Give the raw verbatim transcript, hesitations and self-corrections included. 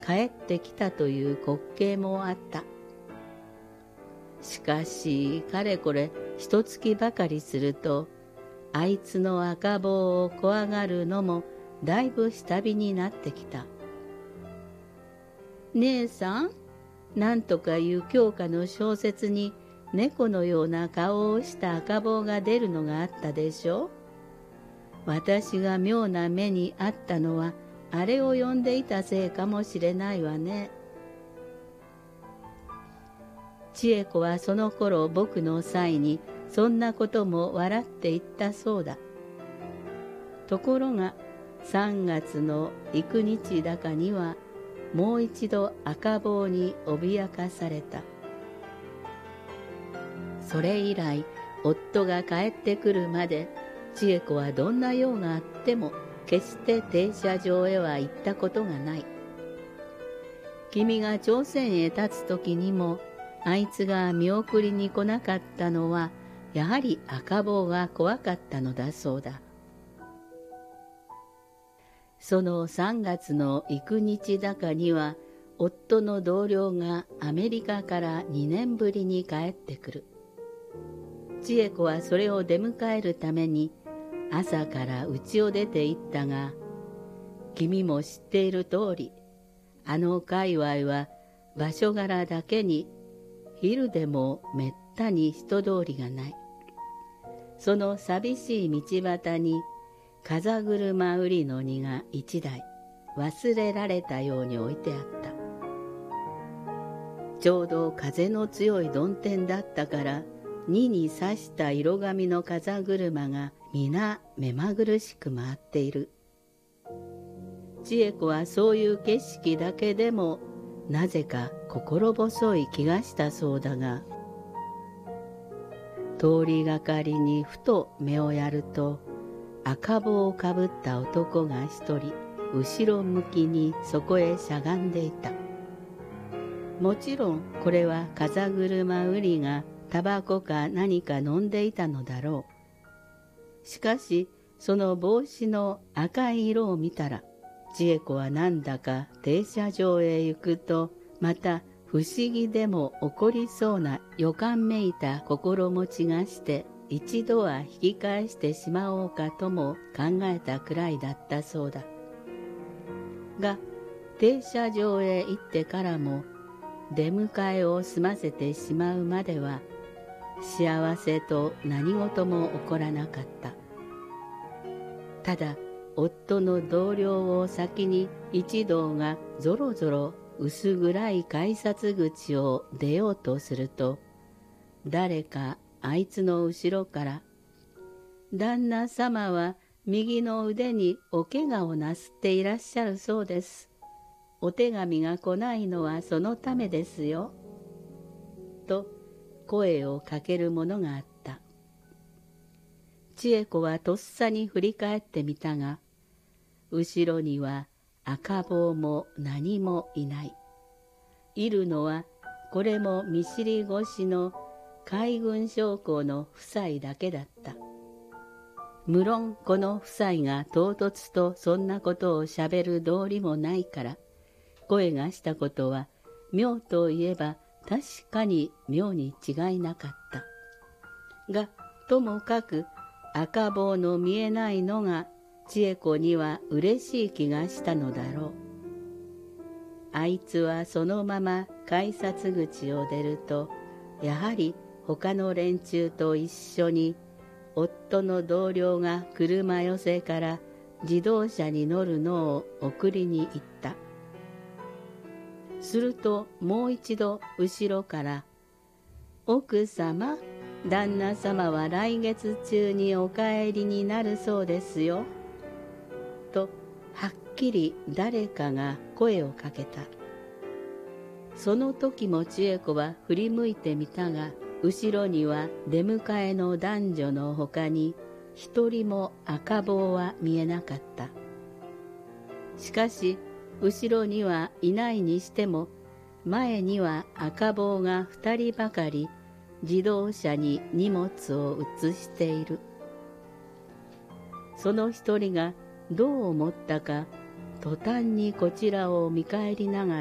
帰ってきたという滑稽もあった。しかし、かれこれ一月ばかりすると、あいつの赤棒を怖がるのもだいぶ下火になってきた。姉さん、なんとかいう教科の小説に猫のような顔をした赤棒が出るのがあったでしょ。私が妙な目にあったのはあれを読んでいたせいかもしれないわね。千恵子はその頃僕の際にそんなことも笑って言ったそうだ。ところがさんがつの幾日だかにはもう一度赤棒に脅かされた。それ以来夫が帰ってくるまで千恵子はどんな用があっても決して停車場へは行ったことがない。君が朝鮮へ立つ時にもあいつが見送りに来なかったのはやはり赤棒が怖かったのだそうだ。そのさんがつの幾日だかには夫の同僚がアメリカからにねんぶりに帰ってくる。千恵子はそれを出迎えるために朝から家を出て行ったが、君も知っている通り、あの界隈は場所柄だけに昼でもめったに人通りがない。その寂しい道端に風車売りの荷が一台忘れられたように置いてあった。ちょうど風の強い曇天だったから荷に刺した色紙の風車が皆目まぐるしく回っている。千恵子はそういう景色だけでもなぜか心細い気がしたそうだが、通りがかりにふと目をやると赤帽をかぶった男が一人後ろ向きにそこへしゃがんでいた。もちろんこれは風車売りがタバコか何か飲んでいたのだろう。しかしその帽子の赤い色を見たら千恵子はなんだか停車場へ行くとまた不思議でも起こりそうな予感めいた心持ちがして一度は引き返してしまおうかとも考えたくらいだったそうだ。が停車場へ行ってからも出迎えを済ませてしまうまでは幸せと何事も起こらなかった。ただ夫の同僚を先に一同がぞろぞろ薄暗い改札口を出ようとすると、誰かあいつの後ろから「旦那様は右の腕にお怪我をなすっていらっしゃるそうです。お手紙が来ないのはそのためですよ」と声をかけるものがあった。千恵子はとっさに振り返ってみたが、後ろには赤帽も何もいない。いるのはこれも見知り越しの海軍将校の夫妻だけだった。無論この夫妻が唐突とそんなことをしゃべる道理もないから声がしたことは妙といえば確かに妙に違いなかった。がともかく赤帽の見えないのが千恵子には嬉しい気がしたのだろう。あいつはそのまま改札口を出るとやはり他の連中と一緒に夫の同僚が車寄せから自動車に乗るのを送りに行った。するともう一度後ろから「奥様、旦那様は来月中にお帰りになるそうですよ」とはっきり誰かが声をかけた。その時も千恵子は振り向いてみたが、後ろには出迎えの男女のほかに一人も赤帽は見えなかった。しかし後ろにはいないにしても前には赤帽が二人ばかり自動車に荷物を移している。その一人がどう思ったか途端にこちらを見返りなが